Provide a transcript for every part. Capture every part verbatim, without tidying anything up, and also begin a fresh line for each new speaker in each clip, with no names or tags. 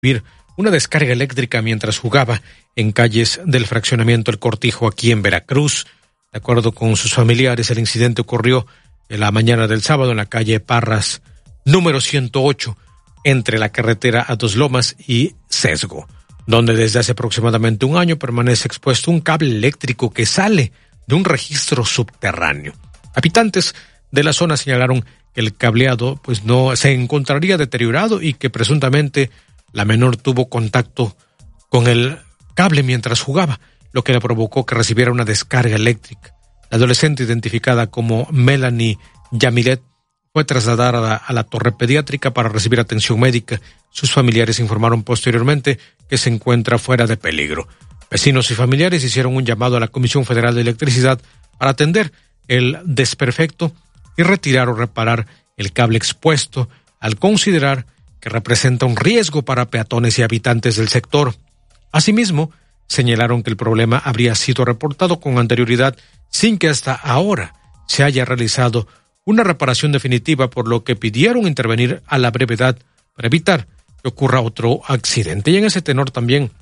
una descarga eléctrica mientras jugaba en calles del fraccionamiento El Cortijo aquí en Veracruz. De acuerdo con sus familiares, el incidente ocurrió en la mañana del sábado en la calle Parras número ciento ocho, entre la carretera a Dos Lomas y Sesgo, donde desde hace aproximadamente un año permanece expuesto un cable eléctrico que sale de un registro subterráneo. Habitantes de la zona señalaron que el cableado pues no se encontraría deteriorado y que presuntamente la menor tuvo contacto con el cable mientras jugaba, lo que le provocó que recibiera una descarga eléctrica. La adolescente, identificada como Melanie Yamilet, fue trasladada a la torre pediátrica para recibir atención médica. Sus familiares informaron posteriormente que se encuentra fuera de peligro. Vecinos y familiares hicieron un llamado a la Comisión Federal de Electricidad para atender el desperfecto y retirar o reparar el cable expuesto, al considerar que representa un riesgo para peatones y habitantes del sector. Asimismo, señalaron que el problema habría sido reportado con anterioridad sin que hasta ahora se haya realizado una reparación definitiva, por lo que pidieron intervenir a la brevedad para evitar que ocurra otro accidente. Y en ese tenor también,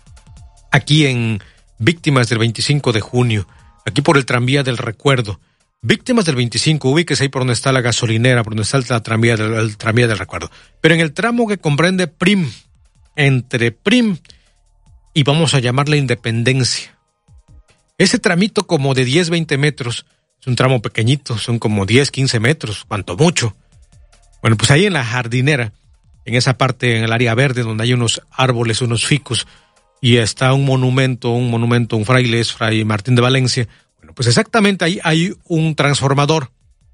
aquí en Víctimas del veinticinco de junio, aquí por el tranvía del recuerdo, Víctimas del veinticinco, ubíquese ahí por donde está la gasolinera, por donde está la tranvía del, el tranvía del recuerdo. Pero en el tramo que comprende Prim, entre Prim y vamos a llamarle Independencia. Ese tramito como de diez, veinte metros, es un tramo pequeñito, son como diez, quince metros, cuanto mucho. Bueno, pues ahí en la jardinera, en esa parte, en el área verde, donde hay unos árboles, unos ficus, y está un monumento, un monumento, un fraile, es Fray Martín de Valencia. Bueno, pues exactamente ahí hay un transformador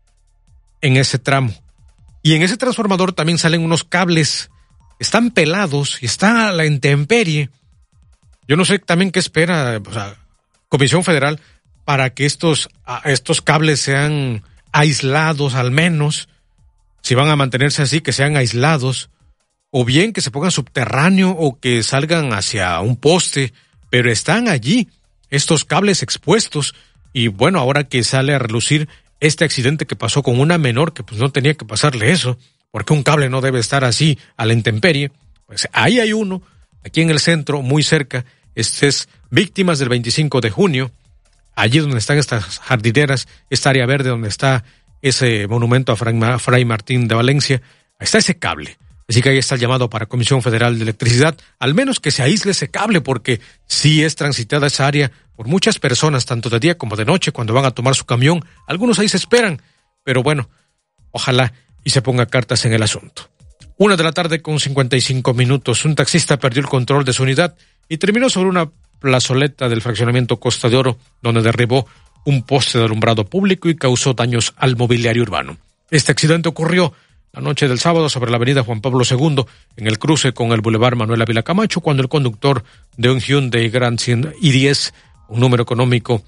en ese tramo. Y en ese transformador también salen unos cables, están pelados y está a la intemperie. Yo no sé también qué espera, o sea, Comisión Federal para que estos, estos cables sean aislados al menos, si van a mantenerse así, que sean aislados, o bien que se pongan subterráneo o que salgan hacia un poste, pero están allí estos cables expuestos. Y bueno, ahora que sale a relucir este accidente que pasó con una menor, que pues no tenía que pasarle eso, porque un cable no debe estar así a la intemperie, pues ahí hay uno, aquí en el centro, muy cerca. Este es Víctimas del veinticinco de junio, allí donde están estas jardineras, esta área verde donde está ese monumento a Fray Martín de Valencia, ahí está ese cable. Así que ahí está el llamado para Comisión Federal de Electricidad, al menos que se aísle ese cable, porque sí es transitada esa área por muchas personas, tanto de día como de noche, cuando van a tomar su camión. Algunos ahí se esperan, pero bueno, ojalá y se ponga cartas en el asunto. Una de la tarde con cincuenta y cinco minutos, un taxista perdió el control de su unidad y terminó sobre una plazoleta del fraccionamiento Costa de Oro, donde derribó un poste de alumbrado público y causó daños al mobiliario urbano. Este accidente ocurrió la noche del sábado sobre la avenida Juan Pablo segundo, en el cruce con el Boulevard Manuel Ávila Camacho, cuando el conductor de un Hyundai Grand i diez, un número económico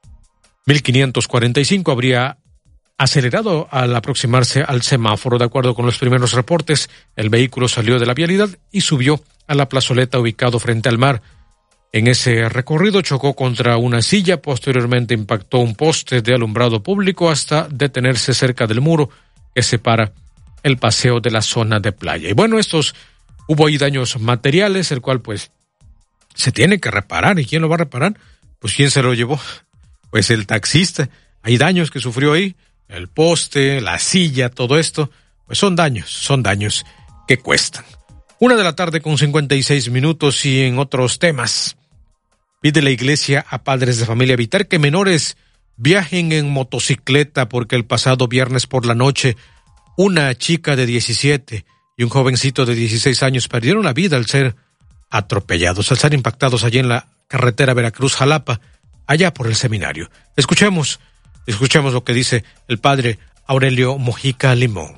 mil quinientos cuarenta y cinco, habría acelerado al aproximarse al semáforo. De acuerdo con los primeros reportes, el vehículo salió de la vialidad y subió a la plazoleta ubicado frente al mar. En ese recorrido chocó contra una silla, posteriormente impactó un poste de alumbrado público hasta detenerse cerca del muro que separa el paseo de la zona de playa. Y bueno, estos, hubo ahí daños materiales, el cual pues se tiene que reparar. ¿Y quién lo va a reparar? Pues ¿quién se lo llevó? Pues el taxista. Hay daños que sufrió ahí, el poste, la silla, todo esto, pues son daños, son daños que cuestan. Una de la tarde con cincuenta y seis minutos y en otros temas. Pide la iglesia a padres de familia evitar que menores viajen en motocicleta porque el pasado viernes por la noche una chica de diecisiete y un jovencito de dieciséis años perdieron la vida al ser atropellados, al ser impactados allí en la carretera Veracruz-Jalapa, allá por el seminario. Escuchemos, escuchemos lo que dice el padre Aurelio Mojica Limón.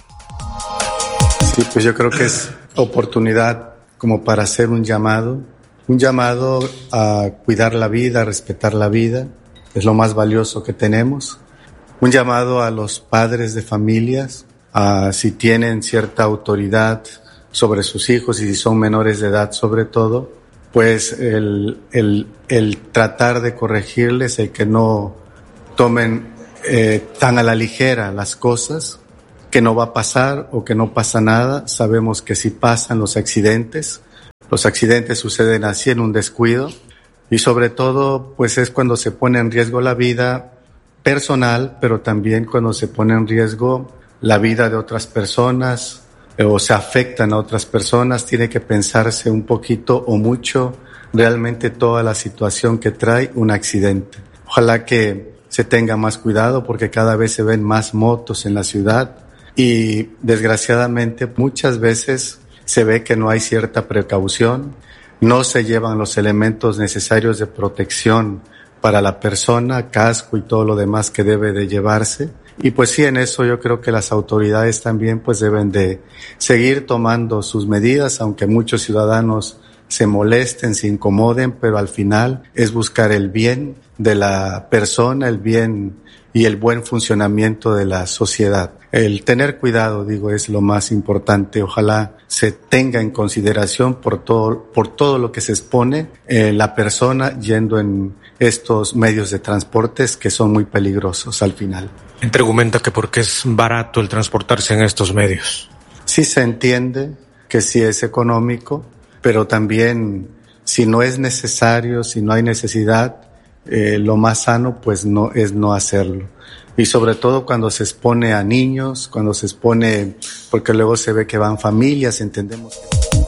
Sí, pues yo creo que es oportunidad como para hacer un llamado, un llamado a cuidar la vida, a respetar la vida, es lo más valioso que tenemos. Un llamado a los padres de familias, a si tienen cierta autoridad sobre sus hijos y si son menores de edad sobre todo, pues el, el, el tratar de corregirles, el que no tomen eh, tan a la ligera las cosas, que no va a pasar o que no pasa nada. Sabemos que sí pasan los accidentes, Los accidentes suceden así en un descuido y sobre todo pues es cuando se pone en riesgo la vida personal, pero también cuando se pone en riesgo la vida de otras personas eh, o se afectan a otras personas. Tiene que pensarse un poquito o mucho realmente toda la situación que trae un accidente. Ojalá que se tenga más cuidado porque cada vez se ven más motos en la ciudad y desgraciadamente muchas veces se ve que no hay cierta precaución, no se llevan los elementos necesarios de protección para la persona, casco y todo lo demás que debe de llevarse. Y pues sí, en eso yo creo que las autoridades también pues deben de seguir tomando sus medidas, aunque muchos ciudadanos se molesten, se incomoden, pero al final es buscar el bien de la persona, el bien y el buen funcionamiento de la sociedad. El tener cuidado, digo, es lo más importante. Ojalá se tenga en consideración por todo, por todo lo que se expone eh, la persona yendo en estos medios de transportes que son muy peligrosos al final.
Te argumenta que porque es barato el transportarse en estos medios.
Sí se entiende que sí es económico, pero también si no es necesario, si no hay necesidad, eh, lo más sano pues no es no hacerlo. Y sobre todo cuando se expone a niños, cuando se expone, porque luego se ve que van familias, entendemos que...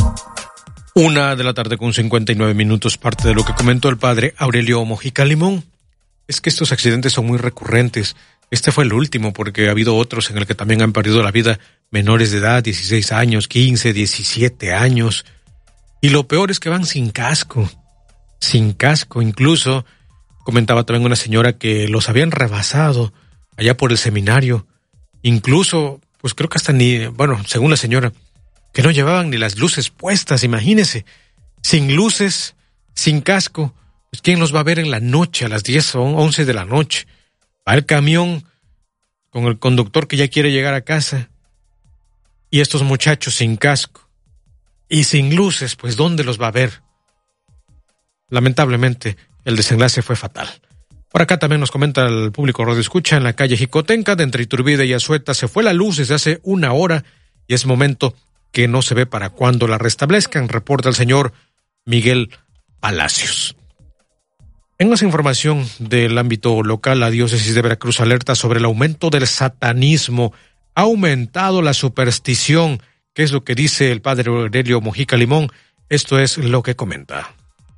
Una de la tarde con cincuenta y nueve minutos, parte de lo que comentó el padre Aurelio Mojica Limón, es que estos accidentes son muy recurrentes. Este fue el último porque ha habido otros en el que también han perdido la vida menores de edad, dieciséis años, quince, diecisiete años. Y lo peor es que van sin casco, sin casco. Incluso comentaba también una señora que los habían rebasado allá por el seminario. Incluso, pues creo que hasta ni, bueno, según la señora, que no llevaban ni las luces puestas, imagínese. Sin luces, sin casco, pues ¿quién los va a ver en la noche, a las diez o once de la noche? Va el camión con el conductor que ya quiere llegar a casa. Y estos muchachos sin casco y sin luces, pues ¿dónde los va a ver? Lamentablemente, el desenlace fue fatal. Por acá también nos comenta el público Radio Escucha, en la calle Jicotenca, de entre Iturbide y Azueta, se fue la luz desde hace una hora y es momento que no se ve para cuándo la restablezcan, reporta el señor Miguel Palacios. En más información del ámbito local, la diócesis de Veracruz alerta sobre el aumento del satanismo. Ha aumentado la superstición. ¿Qué es lo que dice el padre Aurelio Mojica Limón? Esto es lo que comenta.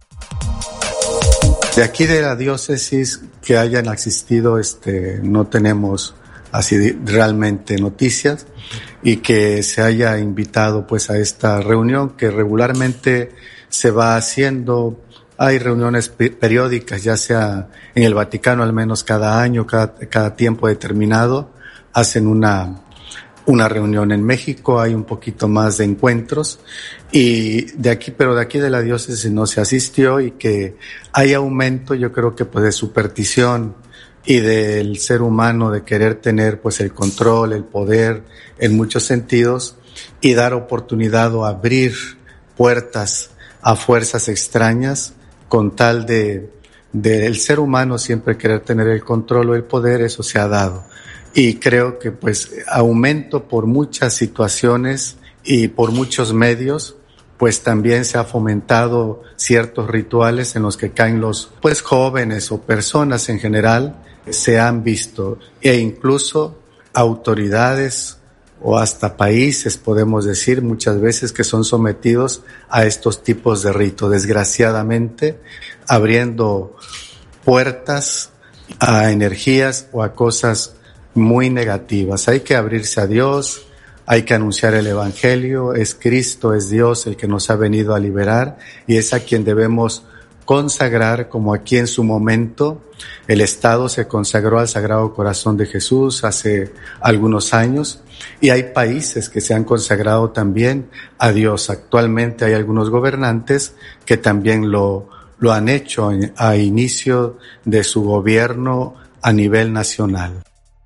De aquí de la diócesis que hayan asistido, este, no tenemos así realmente noticias, y que se haya invitado pues a esta reunión que regularmente se va haciendo. Hay reuniones periódicas, ya sea en el Vaticano al menos cada año, cada, cada tiempo determinado, hacen una, una reunión. En México hay un poquito más de encuentros y de aquí, pero de aquí de la diócesis no se asistió, y que hay aumento, yo creo que pues de superstición y del ser humano de querer tener pues el control, el poder en muchos sentidos, y dar oportunidad o abrir puertas a fuerzas extrañas con tal de, de el ser humano siempre querer tener el control o el poder. Eso se ha dado. Y creo que pues aumento por muchas situaciones y por muchos medios, pues también se ha fomentado ciertos rituales en los que caen los pues jóvenes o personas en general, se han visto, e incluso autoridades o hasta países, podemos decir, muchas veces que son sometidos a estos tipos de rito, desgraciadamente, abriendo puertas a energías o a cosas muy negativas. Hay que abrirse a Dios, hay que anunciar el Evangelio, es Cristo, es Dios el que nos ha venido a liberar, y es a quien debemos consagrar, como aquí en su momento el Estado se consagró al Sagrado Corazón de Jesús hace algunos años, y hay países que se han consagrado también a Dios. Actualmente hay algunos gobernantes que también lo, lo han hecho a inicio de su gobierno a nivel nacional.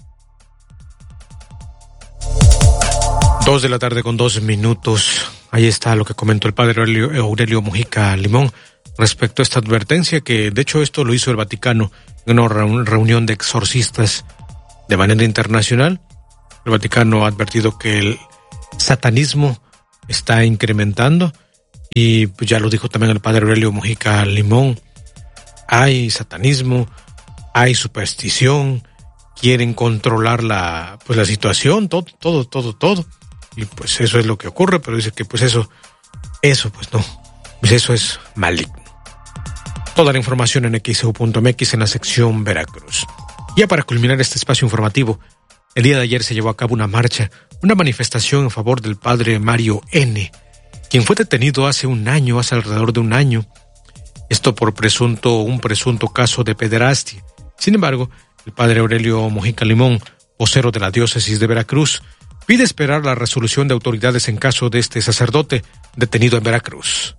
Dos de la tarde con dos minutos. Ahí está lo que comentó el padre Aurelio, Aurelio Mojica Limón respecto a esta advertencia, que de hecho esto lo hizo el Vaticano en una reunión de exorcistas de manera internacional. El Vaticano ha advertido que el satanismo está incrementando y pues ya lo dijo también el padre Aurelio Mujica Limón, hay satanismo, hay superstición, quieren controlar la pues la situación, todo, todo, todo, todo, y pues eso es lo que ocurre, pero dice que pues eso, eso pues no, pues eso es maligno. Toda la información en equis e u punto eme equis en la sección Veracruz. Ya para culminar este espacio informativo, el día de ayer se llevó a cabo una marcha, una manifestación en favor del padre Mario N., quien fue detenido hace un año, hace alrededor de un año, esto por presunto, un presunto caso de pederastia. Sin embargo, el padre Aurelio Mujica Limón, vocero de la diócesis de Veracruz, pide esperar la resolución de autoridades en caso de este sacerdote detenido en Veracruz.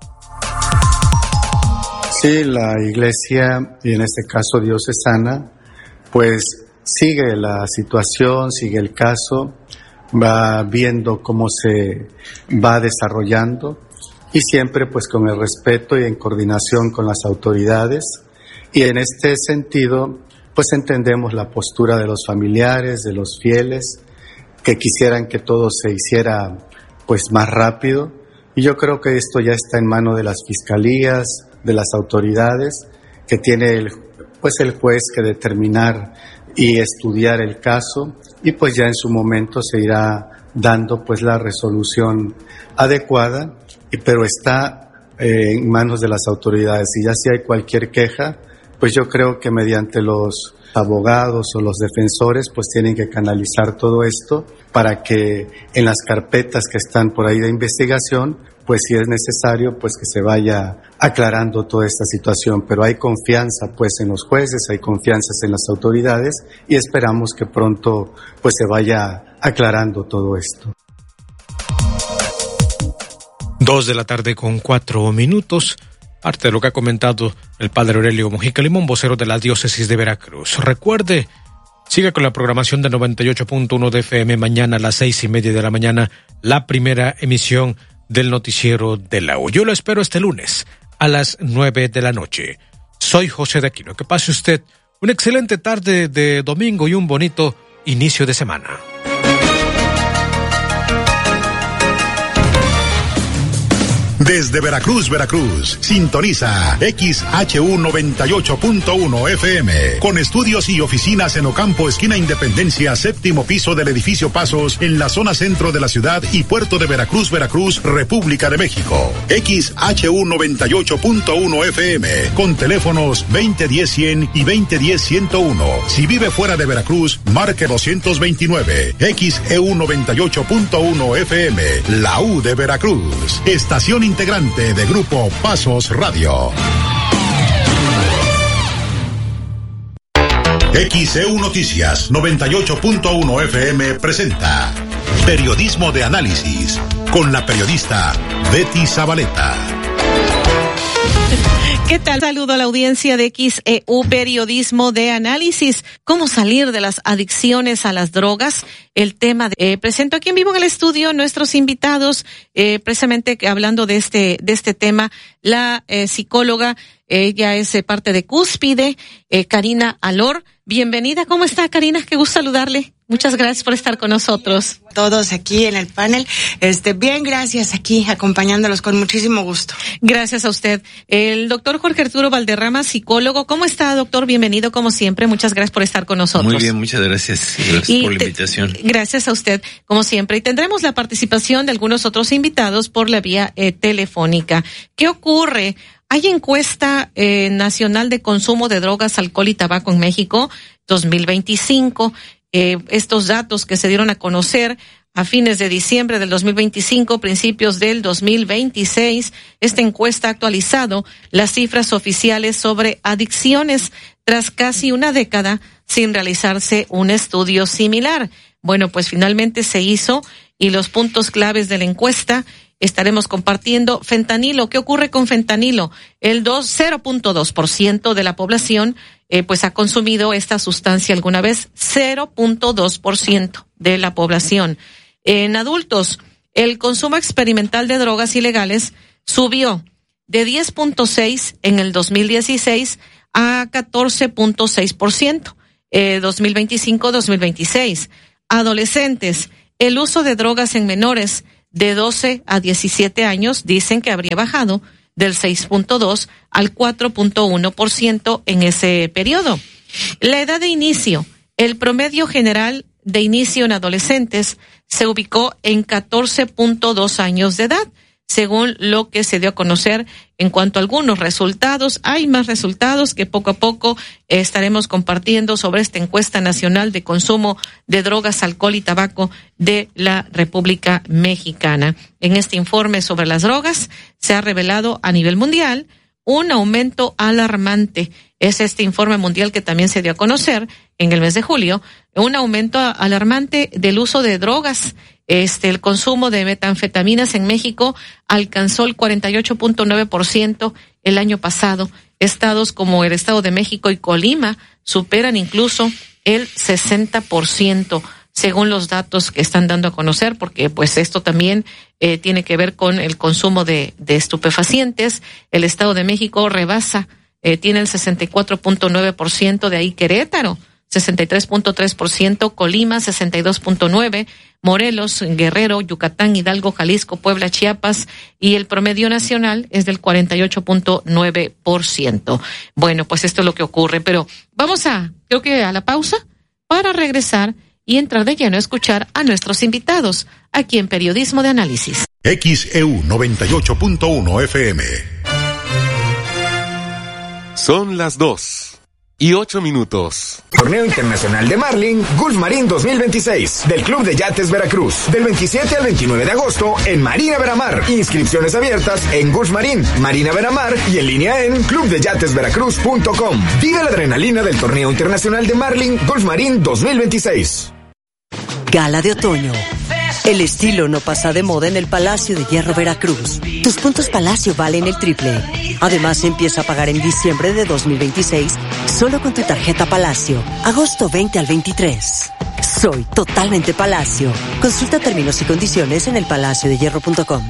Sí, la iglesia, y en este caso diocesana, pues sigue la situación, sigue el caso, va viendo cómo se va desarrollando y siempre pues con el respeto y en coordinación con las autoridades. Y en este sentido, pues entendemos la postura de los familiares, de los fieles, que quisieran que todo se hiciera pues más rápido. Y yo creo que esto ya está en manos de las fiscalías, de las autoridades, que tiene el, pues el juez que determinar y estudiar el caso, y pues ya en su momento se irá dando pues la resolución adecuada, y, pero está eh, en manos de las autoridades. Y ya si hay cualquier queja, pues yo creo que mediante los abogados o los defensores pues tienen que canalizar todo esto para que en las carpetas que están por ahí de investigación, pues si es necesario, pues que se vaya aclarando toda esta situación. Pero hay confianza pues en los jueces, hay confianza en las autoridades y esperamos que pronto pues se vaya aclarando todo esto.
Dos de la tarde con cuatro minutos. Parte de lo que ha comentado el padre Aurelio Mujica Limón, vocero de la diócesis de Veracruz. Recuerde, siga con la programación de noventa y ocho punto uno de F M. Mañana a las seis y media de la mañana, la primera emisión del noticiero de la U. Yo lo espero este lunes a las nueve de la noche. Soy José de Aquino. Que pase usted una excelente tarde de domingo y un bonito inicio de semana.
Desde Veracruz, Veracruz, sintoniza X H U noventa y ocho punto uno F M, con estudios y oficinas en Ocampo, esquina Independencia, séptimo piso del edificio Pasos, en la zona centro de la ciudad y puerto de Veracruz, Veracruz, República de México. X H U noventa y ocho punto uno F M, con teléfonos veinte diez cien y veinte diez ciento uno. Si vive fuera de Veracruz, marque doscientos veintinueve. X E U noventa y ocho punto uno F M, la U de Veracruz. Estación integrante de Grupo Pasos Radio. X E U Noticias noventa y ocho punto uno F M presenta Periodismo de Análisis con la periodista Betty Zabaleta.
¿Qué tal? Saludo a la audiencia de X E U Periodismo de Análisis. ¿Cómo salir de las adicciones a las drogas? El tema de, eh, presento aquí en vivo en el estudio nuestros invitados, eh, precisamente hablando de este, de este tema, la eh, psicóloga, ella es eh, parte de Cúspide, eh, Karina Alor. Bienvenida, ¿cómo está, Karina? Qué gusto saludarle. Muchas gracias por estar con nosotros.
Todos aquí en el panel. Este, bien, gracias, aquí acompañándolos con muchísimo gusto.
Gracias a usted. El doctor Jorge Arturo Valderrama, psicólogo. ¿Cómo está, doctor? Bienvenido, como siempre. Muchas gracias por estar con nosotros.
Muy bien, muchas gracias. Gracias y por la invitación.
Te, gracias a usted, como siempre. Y tendremos la participación de algunos otros invitados por la vía eh, telefónica. ¿Qué ocurre? Hay encuesta eh, nacional de consumo de drogas, alcohol y tabaco en México dos mil veinticinco. Eh, estos datos que se dieron a conocer a fines de diciembre del dos mil veinticinco, principios del dos mil veintiséis, esta encuesta ha actualizado las cifras oficiales sobre adicciones tras casi una década sin realizarse un estudio similar. Bueno, pues finalmente se hizo y los puntos claves de la encuesta estaremos compartiendo. Fentanilo, ¿qué ocurre con fentanilo? El cero punto dos por ciento de la población eh, pues ha consumido esta sustancia alguna vez, cero punto dos por ciento de la población. En adultos, el consumo experimental de drogas ilegales subió de diez punto seis en el dos mil dieciséis a catorce punto seis por ciento, eh, dos mil veinticinco dos mil veintiséis. Adolescentes, el uso de drogas en menores de doce a diecisiete años dicen que habría bajado del seis punto dos al cuatro punto uno por ciento en ese periodo. La edad de inicio, el promedio general de inicio en adolescentes se ubicó en catorce punto dos años de edad, según lo que se dio a conocer en cuanto a algunos resultados. Hay más resultados que poco a poco eh, estaremos compartiendo sobre esta encuesta nacional de consumo de drogas, alcohol y tabaco de la República Mexicana. En este informe sobre las drogas se ha revelado a nivel mundial un aumento alarmante. Es este informe mundial que también se dio a conocer en el mes de julio, un aumento alarmante del uso de drogas. Este, el consumo de metanfetaminas en México alcanzó el cuarenta y ocho punto nueve por ciento el año pasado. Estados como el Estado de México y Colima superan incluso el sesenta por ciento, según los datos que están dando a conocer, porque pues esto también eh, tiene que ver con el consumo de, de estupefacientes. El Estado de México rebasa, eh, tiene el sesenta y cuatro punto nueve por ciento, de ahí Querétaro, sesenta y tres punto tres por ciento, Colima, sesenta y dos punto nueve por ciento, Morelos, Guerrero, Yucatán, Hidalgo, Jalisco, Puebla, Chiapas, y el promedio nacional es del cuarenta y ocho punto nueve por ciento. Bueno, pues esto es lo que ocurre, pero vamos a, creo que a la pausa, para regresar y entrar de lleno a escuchar a nuestros invitados aquí en Periodismo de Análisis.
X E U noventa y ocho punto uno F M.
Son las dos y ocho minutos.
Torneo Internacional de Marlin Gulf Marín dos mil veintiséis del Club de Yates Veracruz, del veintisiete al veintinueve de agosto en Marina Veramar. Inscripciones abiertas en Gulf Marín, Marina Veramar y en línea en club de yates veracruz punto com. Vive la adrenalina del Torneo Internacional de Marlin Gulf Marín dos mil veintiséis.
Gala de otoño. El estilo no pasa de moda en el Palacio de Hierro Veracruz. Tus puntos Palacio valen el triple. Además, empieza a pagar en diciembre de dos mil veintiséis solo con tu tarjeta Palacio. Agosto veinte al veintitrés. Soy totalmente Palacio. Consulta términos y condiciones en el palacio de hierro punto com.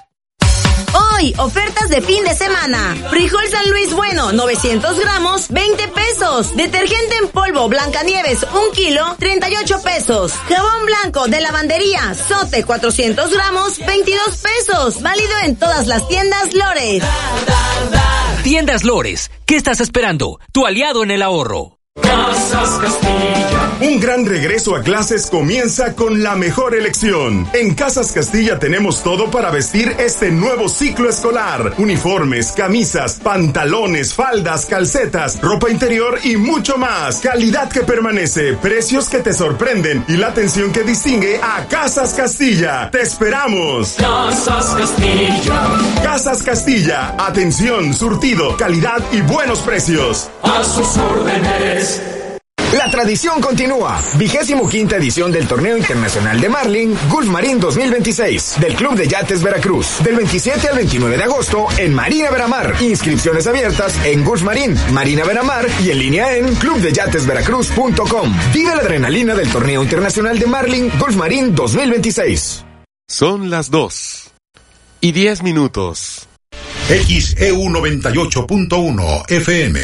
Hoy, ofertas de fin de semana. Frijol San Luis Bueno, novecientos gramos, veinte pesos. Detergente en polvo Blancanieves, un kilo, treinta y ocho pesos. Jabón blanco de lavandería Sote, cuatrocientos gramos, veintidós pesos. Válido en todas las tiendas Lores.
Tiendas Lores, ¿qué estás esperando? Tu aliado en el ahorro.
Casas Castilla. Un gran regreso a clases comienza con la mejor elección. En Casas Castilla tenemos todo para vestir este nuevo ciclo escolar. Uniformes, camisas, pantalones, faldas, calcetas, ropa interior y mucho más. Calidad que permanece, precios que te sorprenden y la atención que distingue a Casas Castilla. ¡Te esperamos! Casas Castilla. Casas Castilla. Atención, surtido, calidad y buenos precios. A sus órdenes.
La tradición continúa. Vigésimo quinta edición del Torneo Internacional de Marlin Gulf Marín dos mil veintiséis del Club de Yates Veracruz, del veintisiete al veintinueve de agosto en Marina Veramar. Inscripciones abiertas en Gulf Marín, Marina Veramar y en línea en club de yates veracruz punto com. Vive la adrenalina del Torneo Internacional de Marlin Gulf Marín dos mil veintiséis.
Son las dos y diez minutos.
X E U noventa y ocho punto uno F M.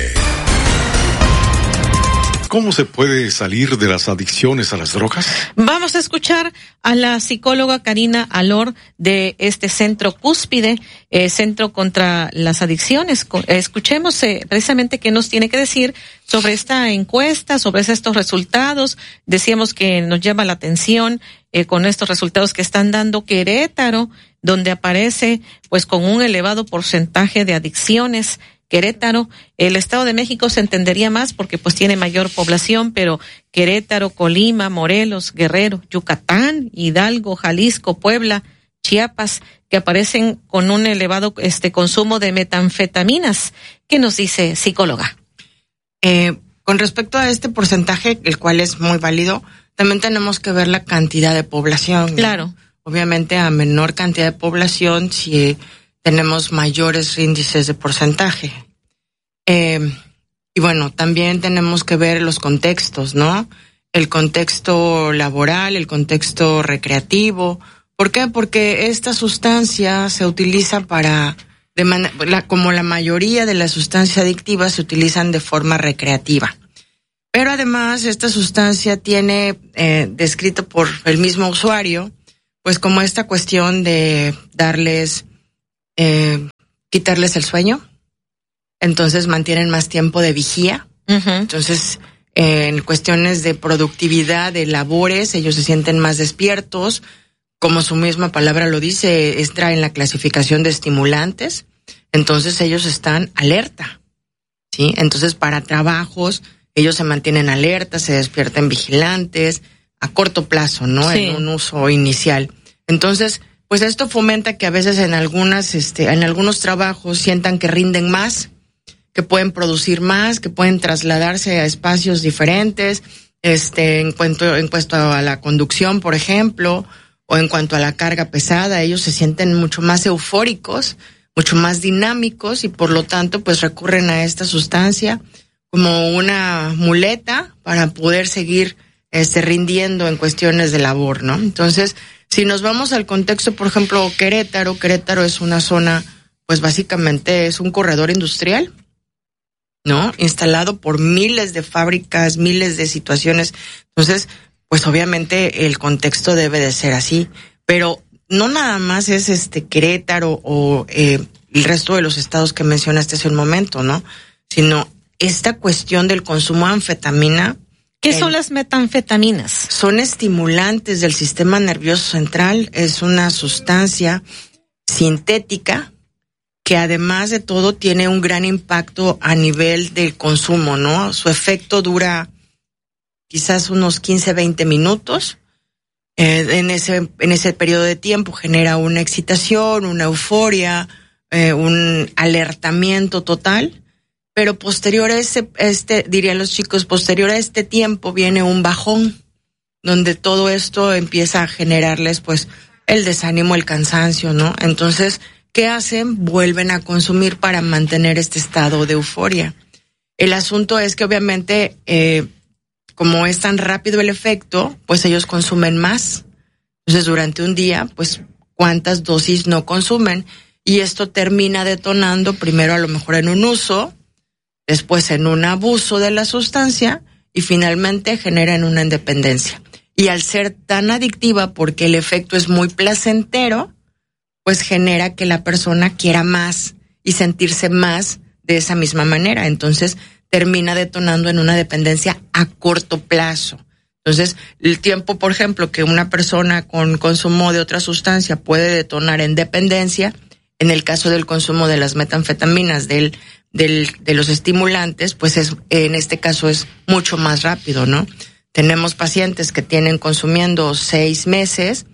¿Cómo se puede salir de las adicciones a las drogas?
Vamos a escuchar a la psicóloga Karina Alor de este Centro Cúspide, eh, Centro contra las Adicciones. Escuchemos eh, precisamente qué nos tiene que decir sobre esta encuesta, sobre estos resultados. Decíamos que nos llama la atención eh, con estos resultados que están dando Querétaro, donde aparece pues con un elevado porcentaje de adicciones. Querétaro, el Estado de México se entendería más porque pues tiene mayor población, pero Querétaro, Colima, Morelos, Guerrero, Yucatán, Hidalgo, Jalisco, Puebla, Chiapas, que aparecen con un elevado este consumo de metanfetaminas. ¿Qué nos dice psicóloga?
Eh, con respecto a este porcentaje, el cual es muy válido, también tenemos que ver la cantidad de población.
Claro.
¿No? Obviamente a menor cantidad de población, si tenemos mayores índices de porcentaje. Eh, y bueno, también tenemos que ver los contextos, ¿no? El contexto laboral, el contexto recreativo. ¿Por qué? Porque esta sustancia se utiliza para, de man- la, como la mayoría de las sustancias adictivas se utilizan de forma recreativa. Pero además esta sustancia tiene, eh, descrito por el mismo usuario, pues como esta cuestión de darles, eh, quitarles el sueño, entonces mantienen más tiempo de vigía, uh-huh. Entonces eh, en cuestiones de productividad, de labores, ellos se sienten más despiertos, como su misma palabra lo dice, entra en la clasificación de estimulantes, entonces ellos están alerta, ¿sí? Entonces para trabajos, ellos se mantienen alerta, se despiertan vigilantes, a corto plazo, ¿no? Sí. En un uso inicial. Entonces, pues esto fomenta que a veces en algunas, este, en algunos trabajos sientan que rinden más, que pueden producir más, que pueden trasladarse a espacios diferentes, este, en cuanto, en cuanto a la conducción, por ejemplo, o en cuanto a la carga pesada, ellos se sienten mucho más eufóricos, mucho más dinámicos y por lo tanto, pues recurren a esta sustancia como una muleta para poder seguir Este, rindiendo en cuestiones de labor, ¿no? Entonces, si nos vamos al contexto, por ejemplo, Querétaro, Querétaro es una zona, pues básicamente es un corredor industrial, ¿no? Instalado por miles de fábricas, miles de situaciones. Entonces, pues obviamente el contexto debe de ser así, pero no nada más es este Querétaro o eh, el resto de los estados que mencionaste hace un momento, ¿no? Sino esta cuestión del consumo de anfetamina.
¿Qué son las metanfetaminas?
Son estimulantes del sistema nervioso central. Es una sustancia sintética que además de todo tiene un gran impacto a nivel del consumo, ¿no? Su efecto dura quizás unos quince, veinte minutos. Eh, en ese, en ese periodo de tiempo genera una excitación, una euforia, eh, un alertamiento total. Pero posterior a ese, este, dirían los chicos, posterior a este tiempo viene un bajón, donde todo esto empieza a generarles, pues, el desánimo, el cansancio, ¿no? Entonces, ¿qué hacen? Vuelven a consumir para mantener este estado de euforia. El asunto es que, obviamente, eh, como es tan rápido el efecto, pues ellos consumen más. Entonces, durante un día, pues, ¿cuántas dosis no consumen? Y esto termina detonando, primero a lo mejor en un uso, después en un abuso de la sustancia y finalmente generan una independencia. Y al ser tan adictiva, porque el efecto es muy placentero, pues genera que la persona quiera más y sentirse más de esa misma manera. Entonces termina detonando en una dependencia a corto plazo. Entonces el tiempo, por ejemplo, que una persona con consumo de otra sustancia puede detonar en dependencia, en el caso del consumo de las metanfetaminas, del Del, de los estimulantes, pues es, en este caso es mucho más rápido, ¿no? Tenemos pacientes que tienen consumiendo seis meses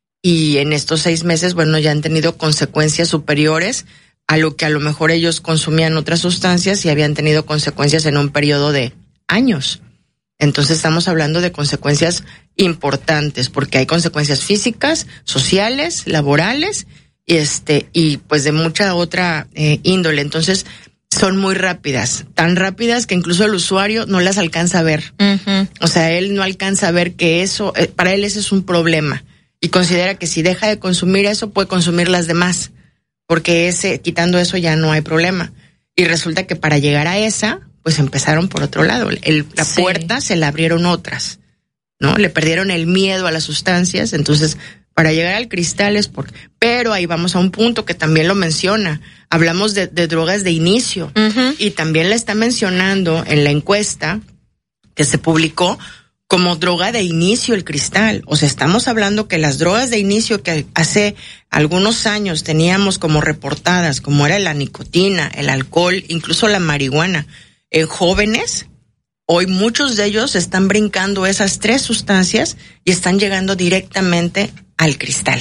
y en estos seis meses, bueno, ya han tenido consecuencias superiores a lo que a lo mejor ellos consumían otras sustancias y habían tenido consecuencias en un periodo de años. Entonces estamos hablando de consecuencias importantes porque hay consecuencias físicas, sociales, laborales y este y pues de mucha otra eh, índole. Entonces son muy rápidas, tan rápidas que incluso el usuario no las alcanza a ver. Uh-huh. O sea, él no alcanza a ver que eso, eh, para él ese es un problema y considera que si deja de consumir eso puede consumir las demás, porque ese, quitando eso ya no hay problema. Y resulta que para llegar a esa, pues empezaron por otro lado. El, la sí. puerta se la abrieron otras, ¿no? Le perdieron el miedo a las sustancias, entonces para llegar al cristal es por... Pero ahí vamos a un punto que también lo menciona. Hablamos de, de drogas de inicio. Uh-huh. Y también le está mencionando en la encuesta que se publicó como droga de inicio el cristal. O sea, estamos hablando que las drogas de inicio que hace algunos años teníamos como reportadas, como era la nicotina, el alcohol, incluso la marihuana, en jóvenes, hoy muchos de ellos están brincando esas tres sustancias y están llegando directamente al cristal.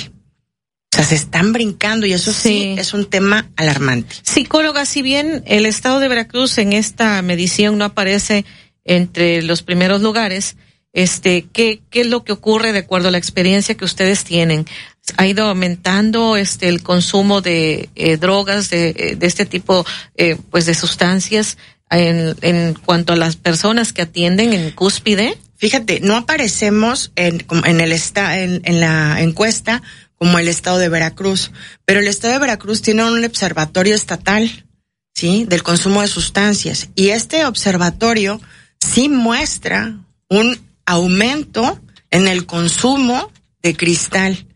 O sea, se están brincando y eso sí, sí es un tema alarmante.
Psicóloga, si bien el estado de Veracruz en esta medición no aparece entre los primeros lugares, este, ¿qué, qué es lo que ocurre de acuerdo a la experiencia que ustedes tienen? ¿Ha ido aumentando este el consumo de eh, drogas, de, de este tipo eh, pues de sustancias en, en cuanto a las personas que atienden en Cúspide?
Fíjate, no aparecemos en, en el esta, en, en la encuesta como el estado de Veracruz, pero el estado de Veracruz tiene un observatorio estatal, ¿sí? Del consumo de sustancias, y este observatorio sí muestra un aumento en el consumo de cristal.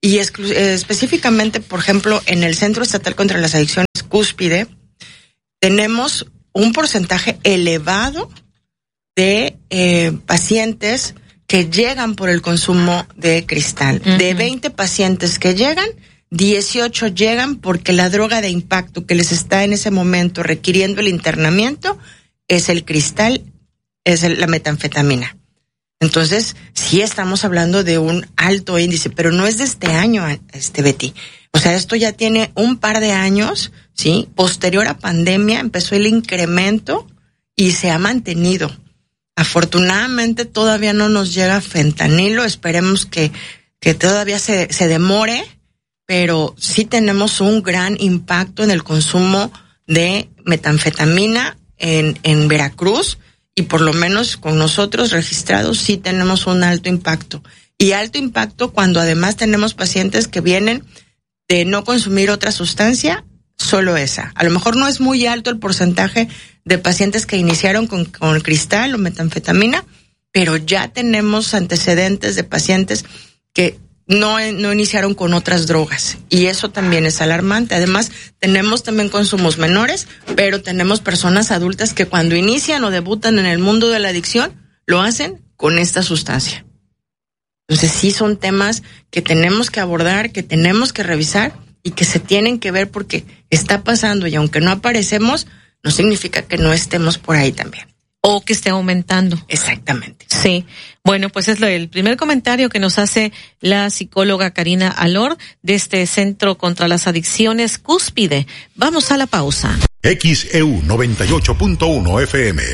y exclu- eh, específicamente, por ejemplo, en el Centro Estatal contra las Adicciones Cúspide, tenemos un porcentaje elevado de eh, pacientes que llegan por el consumo de cristal. Uh-huh. De veinte pacientes que llegan, dieciocho llegan porque la droga de impacto que les está en ese momento requiriendo el internamiento es el cristal, es el, la metanfetamina. Entonces, sí estamos hablando de un alto índice, pero no es de este año, este Betty. O sea, esto ya tiene un par de años, ¿sí? Posterior a pandemia empezó el incremento y se ha mantenido. Afortunadamente todavía no nos llega fentanilo, esperemos que, que todavía se, se demore, pero sí tenemos un gran impacto en el consumo de metanfetamina en, en Veracruz, y por lo menos con nosotros registrados sí tenemos un alto impacto. Y alto impacto cuando además tenemos pacientes que vienen de no consumir otra sustancia, solo esa. A lo mejor no es muy alto el porcentaje de pacientes que iniciaron con, con cristal o metanfetamina, pero ya tenemos antecedentes de pacientes que no, no iniciaron con otras drogas, y eso también es alarmante. Además, tenemos también consumos menores, pero tenemos personas adultas que cuando inician o debutan en el mundo de la adicción, lo hacen con esta sustancia. Entonces sí son temas que tenemos que abordar, que tenemos que revisar y que se tienen que ver porque está pasando, y aunque no aparecemos, no significa que no estemos por ahí también.
O que esté aumentando.
Exactamente.
Sí. Bueno, pues es lo, el primer comentario que nos hace la psicóloga Karina Alor de este Centro contra las Adicciones Cúspide. Vamos a la pausa.
X E U noventa y ocho punto uno F M.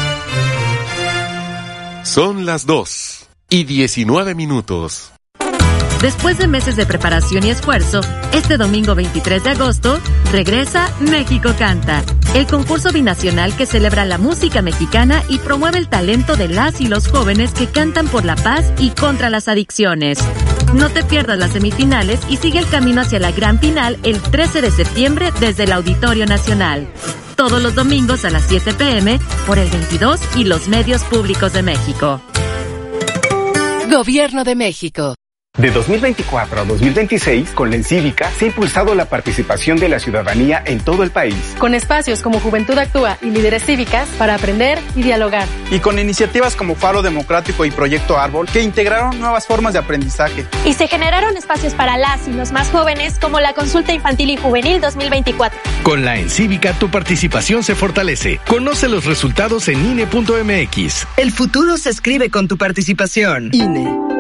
Son las dos y diecinueve minutos.
Después de meses de preparación y esfuerzo, este domingo veintitrés de agosto, regresa México Canta, el concurso binacional que celebra la música mexicana y promueve el talento de las y los jóvenes que cantan por la paz y contra las adicciones. No te pierdas las semifinales y sigue el camino hacia la gran final el trece de septiembre desde el Auditorio Nacional. Todos los domingos a las siete p.m. por el veintidós y los medios públicos de México.
Gobierno de México.
De dos mil veinticuatro a dos mil veintiséis, con la Encívica, se ha impulsado la participación de la ciudadanía en todo el país.
Con espacios como Juventud Actúa y Líderes Cívicas para aprender y dialogar.
Y con iniciativas como Faro Democrático y Proyecto Árbol, que integraron nuevas formas de aprendizaje.
Y se generaron espacios para las y los más jóvenes, como la Consulta Infantil y Juvenil dos mil veinticuatro.
Con la Encívica, tu participación se fortalece. Conoce los resultados en I N E punto M X.
El futuro se escribe con tu participación. I N E.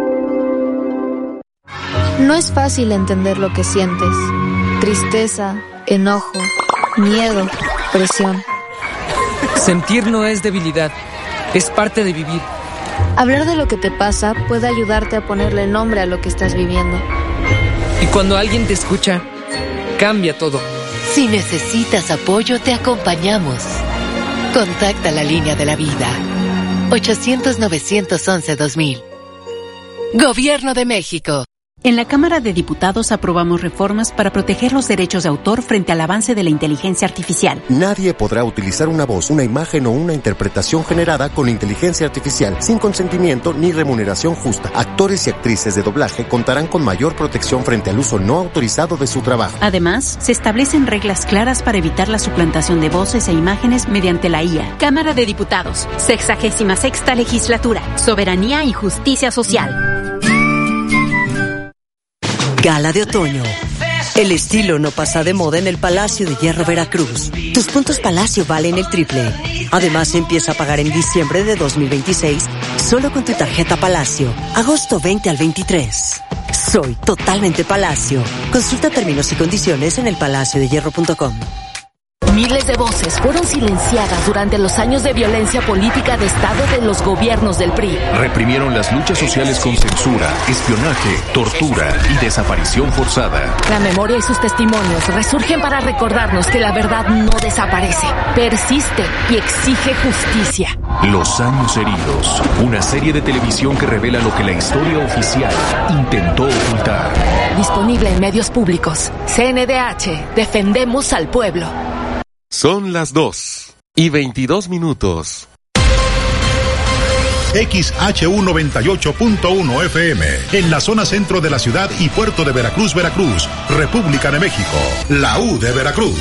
No es fácil entender lo que sientes. Tristeza, enojo, miedo, presión.
Sentir no es debilidad, es parte de vivir.
Hablar de lo que te pasa puede ayudarte a ponerle nombre a lo que estás viviendo.
Y cuando alguien te escucha, cambia todo.
Si necesitas apoyo, te acompañamos. Contacta la línea de la vida. ochocientos, novecientos once, dos mil. Gobierno de México.
En la Cámara de Diputados aprobamos reformas para proteger los derechos de autor frente al avance de la inteligencia artificial.
Nadie podrá utilizar una voz, una imagen o una interpretación generada con inteligencia artificial sin consentimiento ni remuneración justa. Actores y actrices de doblaje contarán con mayor protección frente al uso no autorizado de su trabajo.
Además, se establecen reglas claras para evitar la suplantación de voces e imágenes mediante la I A.
Cámara de Diputados, sexagésima sexta legislatura, soberanía y justicia social.
Gala de otoño. El estilo no pasa de moda en el Palacio de Hierro Veracruz. Tus puntos Palacio valen el triple. Además, empieza a pagar en diciembre de dos mil veintiséis solo con tu tarjeta Palacio. Agosto veinte al veintitrés. Soy totalmente Palacio. Consulta términos y condiciones en el palacio de hierro punto com.
Miles de voces fueron silenciadas durante los años de violencia política de Estado de los gobiernos del P R I.
Reprimieron las luchas sociales con censura, espionaje, tortura y desaparición forzada.
La memoria y sus testimonios resurgen para recordarnos que la verdad no desaparece, persiste y exige justicia.
Los años heridos, una serie de televisión que revela lo que la historia oficial intentó ocultar.
Disponible en medios públicos. C N D H, defendemos al pueblo.
Son las dos y veintidós minutos.
X H U noventa y ocho punto uno F M, en la zona centro de la ciudad y puerto de Veracruz, Veracruz, República de México, la U de Veracruz.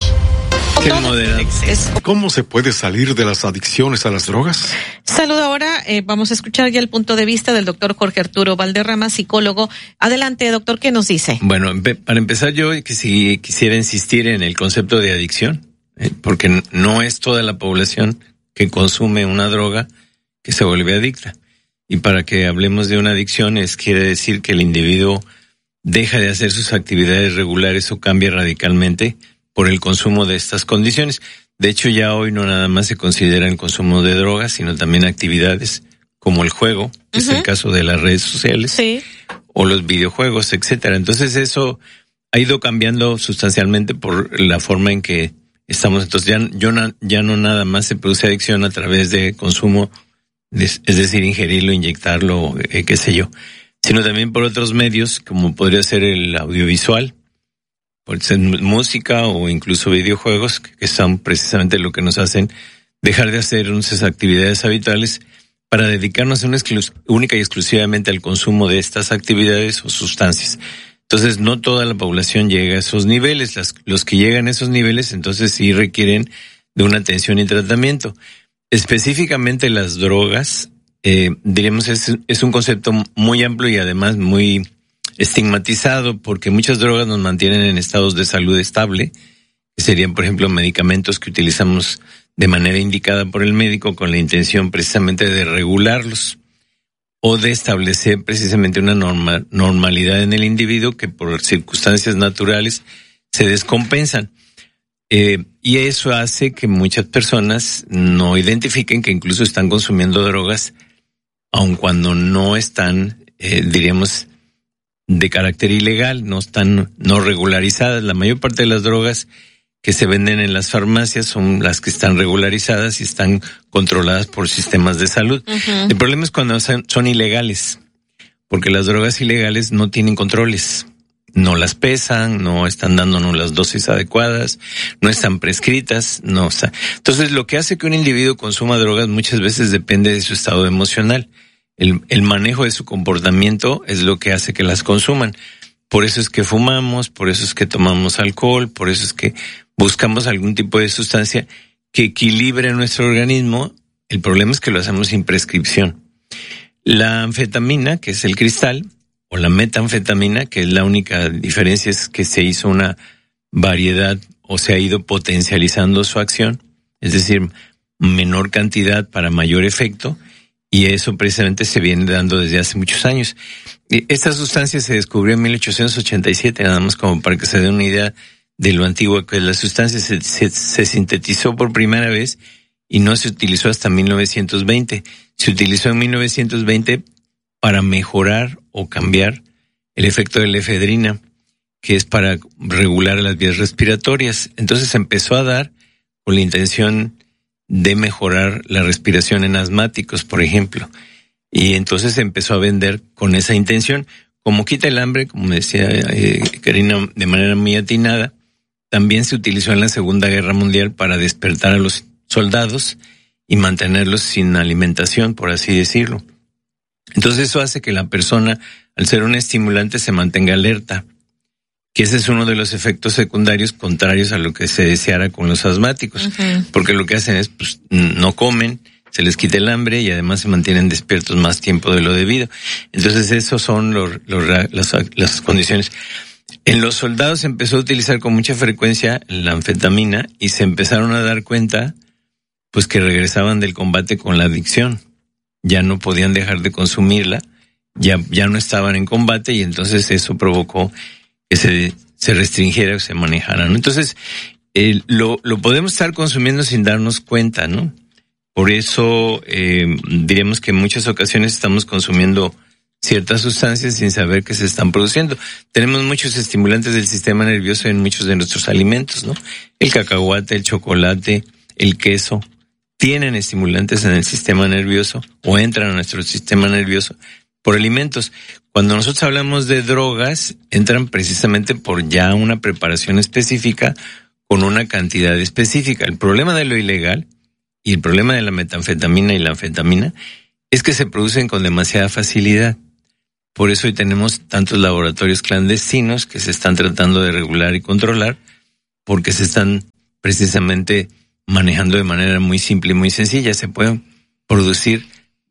¿Cómo se puede salir de las adicciones a las drogas?
Saludo ahora, eh, vamos a escuchar ya el punto de vista del doctor Jorge Arturo Valderrama, psicólogo. Adelante, doctor, ¿qué nos dice?
Bueno, para empezar yo que si quisiera insistir en el concepto de adicción, eh, porque no es toda la población que consume una droga que se vuelve adicta. Y para que hablemos de una adicción, es quiere decir que el individuo deja de hacer sus actividades regulares o cambia radicalmente por el consumo de estas condiciones. De hecho, ya hoy no nada más se considera el consumo de drogas, sino también actividades como el juego, que uh-huh. es el caso de las redes sociales, sí. o los videojuegos, etcétera. Entonces eso ha ido cambiando sustancialmente por la forma en que estamos. Entonces ya, yo na, ya no nada más se produce adicción a través de consumo, de, es decir, ingerirlo, inyectarlo, eh, qué sé yo, sino también por otros medios, como podría ser el audiovisual, puede ser música o incluso videojuegos, que son precisamente lo que nos hacen dejar de hacer nuestras actividades habituales para dedicarnos una exclu- única y exclusivamente al consumo de estas actividades o sustancias. Entonces, no toda la población llega a esos niveles. Las, los que llegan a esos niveles, entonces sí requieren de una atención y tratamiento. Específicamente las drogas, eh, diríamos, es, es un concepto muy amplio y además muy estigmatizado, porque muchas drogas nos mantienen en estados de salud estable, que serían, por ejemplo, medicamentos que utilizamos de manera indicada por el médico con la intención precisamente de regularlos o de establecer precisamente una norma, normalidad en el individuo que por circunstancias naturales se descompensan. Eh, y eso hace que muchas personas no identifiquen que incluso están consumiendo drogas, aun cuando no están, eh, diríamos, de carácter ilegal, no están no regularizadas. La mayor parte de las drogas que se venden en las farmacias son las que están regularizadas y están controladas por sistemas de salud. Uh-huh. El problema es cuando son, son ilegales, porque las drogas ilegales no tienen controles, no las pesan, no están dándonos las dosis adecuadas, no están prescritas, no está. Entonces, lo que hace que un individuo consuma drogas muchas veces depende de su estado emocional. El, el manejo de su comportamiento es lo que hace que las consuman. Por eso es que fumamos, por eso es que tomamos alcohol, por eso es que buscamos algún tipo de sustancia que equilibre nuestro organismo. El problema es que lo hacemos sin prescripción. La anfetamina, que es el cristal, o la metanfetamina, que es la única diferencia, es que se hizo una variedad o se ha ido potencializando su acción, es decir, menor cantidad para mayor efecto. Y eso precisamente se viene dando desde hace muchos años. Esta sustancia se descubrió en mil ochocientos ochenta y siete, nada más como para que se den una idea de lo antiguo que es la sustancia. Se, se, se sintetizó por primera vez y no se utilizó hasta mil novecientos veinte. Se utilizó en mil novecientos veinte para mejorar o cambiar el efecto de la efedrina, que es para regular las vías respiratorias. Entonces se empezó a dar con la intención de mejorar la respiración en asmáticos, por ejemplo. Y entonces se empezó a vender con esa intención. Como quita el hambre, como decía eh, Karina de manera muy atinada, también se utilizó en la Segunda Guerra Mundial para despertar a los soldados y mantenerlos sin alimentación, por así decirlo. Entonces eso hace que la persona, al ser un estimulante, se mantenga alerta, que ese es uno de los efectos secundarios contrarios a lo que se deseara con los asmáticos, uh-huh. porque lo que hacen es, pues, no comen, se les quita el hambre y además se mantienen despiertos más tiempo de lo debido. Entonces, esos son los, los, las, las condiciones. En los soldados se empezó a utilizar con mucha frecuencia la anfetamina y se empezaron a dar cuenta, pues, que regresaban del combate con la adicción. Ya no podían dejar de consumirla, ya, ya no estaban en combate y entonces eso provocó que se, se restringiera o se manejara, ¿no? Entonces, eh, lo, lo podemos estar consumiendo sin darnos cuenta, ¿no? Por eso, eh, diremos que en muchas ocasiones estamos consumiendo ciertas sustancias sin saber que se están produciendo. Tenemos muchos estimulantes del sistema nervioso en muchos de nuestros alimentos, ¿no? El cacahuate, el chocolate, el queso, tienen estimulantes en el sistema nervioso o entran a nuestro sistema nervioso por alimentos. Cuando nosotros hablamos de drogas, entran precisamente por ya una preparación específica con una cantidad específica. El problema de lo ilegal y el problema de la metanfetamina y la anfetamina es que se producen con demasiada facilidad. Por eso hoy tenemos tantos laboratorios clandestinos que se están tratando de regular y controlar, porque se están precisamente manejando de manera muy simple y muy sencilla. Se pueden producir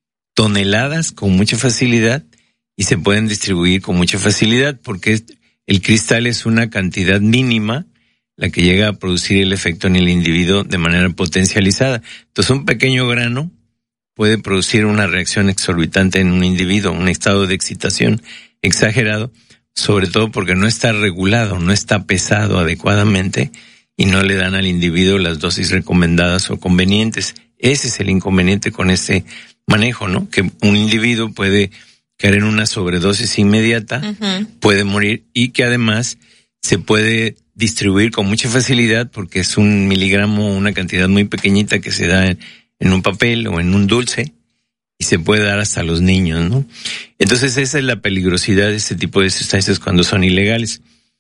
toneladas con mucha facilidad y se pueden distribuir con mucha facilidad, porque el cristal es una cantidad mínima la que llega a producir el efecto en el individuo de manera potencializada. Entonces, un pequeño grano puede producir una reacción exorbitante en un individuo, un estado de excitación exagerado, sobre todo porque no está regulado, no está pesado adecuadamente y no le dan al individuo las dosis recomendadas o convenientes. Ese es el inconveniente con este manejo, ¿no? Que un individuo puede caer en una sobredosis inmediata, uh-huh. puede morir, y que además se puede distribuir con mucha facilidad porque es un miligramo, una cantidad muy pequeñita que se da en, en un papel o en un dulce y se puede dar hasta a los niños, ¿no? Entonces esa es la peligrosidad de este tipo de sustancias cuando son ilegales.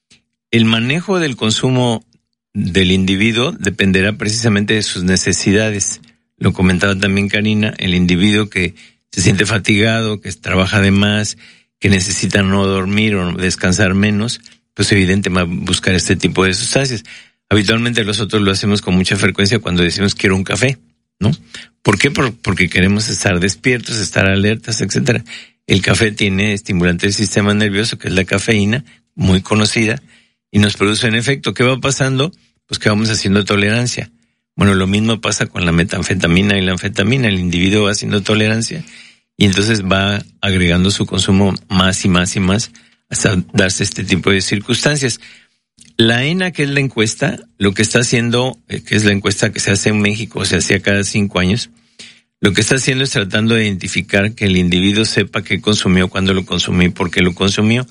El manejo del consumo del individuo dependerá precisamente de sus necesidades. Lo comentaba también Karina, el individuo que se siente fatigado, que trabaja de más, que necesita no dormir o descansar menos, pues evidente va a buscar este tipo de sustancias. Habitualmente nosotros lo hacemos con mucha frecuencia cuando decimos quiero un café, ¿no? ¿Por qué? Por, porque queremos estar despiertos, estar alertas, etcétera. El café tiene estimulante del sistema nervioso, que es la cafeína, muy conocida, y nos produce un efecto. ¿Qué va pasando? Pues que vamos haciendo tolerancia. Bueno, lo mismo pasa con la metanfetamina y la anfetamina. El individuo va haciendo tolerancia y entonces va agregando su consumo más y más y más hasta darse este tipo de circunstancias. La E N A, que es la encuesta, lo que está haciendo, que es la encuesta que se hace en México, se hacía cada cinco años, lo que está haciendo es tratando de identificar que el individuo sepa qué consumió, cuándo lo consumió y por qué lo consumió.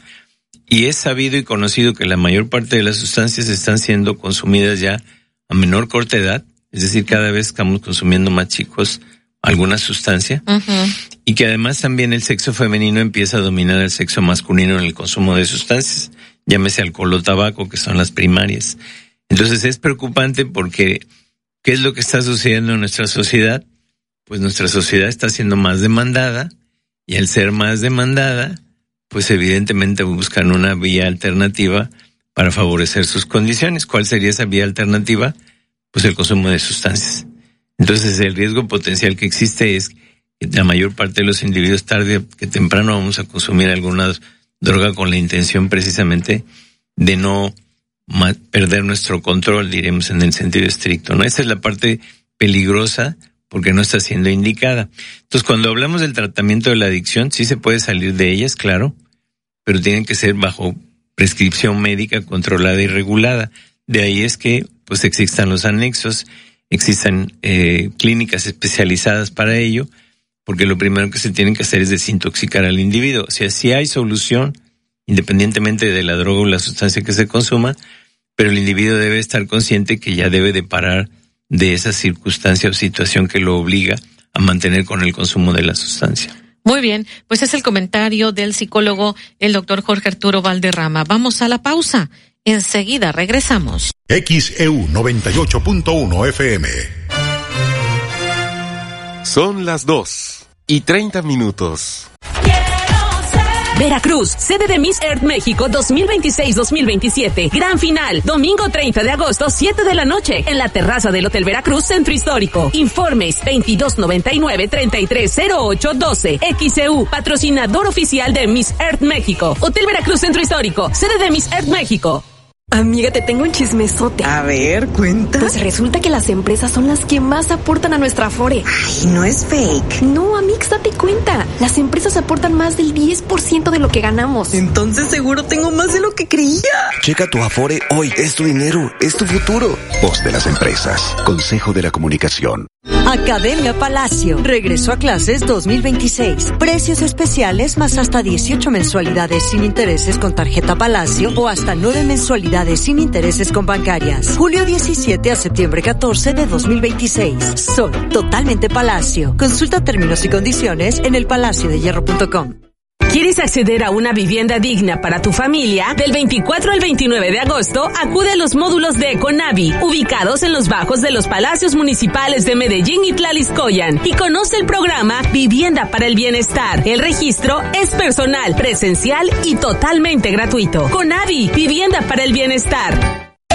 Y es sabido y conocido que la mayor parte de las sustancias están siendo consumidas ya a menor corta edad, es decir, cada vez estamos consumiendo más chicos alguna sustancia, uh-huh. y que además también el sexo femenino empieza a dominar al sexo masculino en el consumo de sustancias, llámese alcohol o tabaco, que son las primarias. Entonces es preocupante porque ¿qué es lo que está sucediendo en nuestra sociedad? Pues nuestra sociedad está siendo más demandada, y al ser más demandada, pues evidentemente buscan una vía alternativa para favorecer sus condiciones. ¿Cuál sería esa vía alternativa? Pues el consumo de sustancias. Entonces el riesgo potencial que existe es que la mayor parte de los individuos tarde que temprano vamos a consumir alguna droga con la intención precisamente de no ma- perder nuestro control, diremos en el sentido estricto, ¿no? Esa es la parte peligrosa porque no está siendo indicada. Entonces cuando hablamos del tratamiento de la adicción, sí se puede salir de ellas, claro, pero tienen que ser bajo prescripción médica controlada y regulada. De ahí es que pues existan los anexos, existan eh, clínicas especializadas para ello, porque lo primero que se tiene que hacer es desintoxicar al individuo. O sea, sí hay solución, independientemente de la droga o la sustancia que se consuma, pero el individuo debe estar consciente que ya debe de parar de esa circunstancia o situación que lo obliga a mantener con el consumo de la sustancia.
Muy bien, pues es el comentario del psicólogo, el doctor Jorge Arturo Valderrama. Vamos a la pausa. Enseguida regresamos.
X E U noventa y ocho punto uno F M.
Son las dos y treinta minutos.
Veracruz, sede de Miss Earth México dos mil veintiséis dos mil veintisiete. Gran final, domingo treinta de agosto, siete de la noche, en la terraza del Hotel Veracruz, Centro Histórico. Informes veintidós noventa y nueve treinta y tres cero ocho doce. X E U, patrocinador oficial de Miss Earth México. Hotel Veracruz, Centro Histórico, sede de Miss Earth México.
Amiga, te tengo un chismesote.
A ver, cuenta.
Pues resulta que las empresas son las que más aportan a nuestra Afore.
Ay, no es fake.
No, Amix, date cuenta. Las empresas aportan más del diez por ciento de lo que ganamos.
Entonces seguro tengo más de lo que creía.
Checa tu Afore hoy. Es tu dinero, es tu futuro. Voz de las empresas. Consejo de la Comunicación.
Academia Palacio. Regreso a clases dos mil veintiséis. Precios especiales más hasta dieciocho mensualidades sin intereses con tarjeta Palacio o hasta nueve mensualidades sin intereses con bancarias. Julio diecisiete a septiembre catorce de dos mil veintiséis. Soy totalmente Palacio. Consulta términos y condiciones en el palacio de hierro punto com.
¿Quieres acceder a una vivienda digna para tu familia? Del veinticuatro al veintinueve de agosto, acude a los módulos de Econavi, ubicados en los bajos de los palacios municipales de Medellín y Tlaliscoyan, y conoce el programa Vivienda para el Bienestar. El registro es personal, presencial y totalmente gratuito. Conavi, Vivienda para el Bienestar.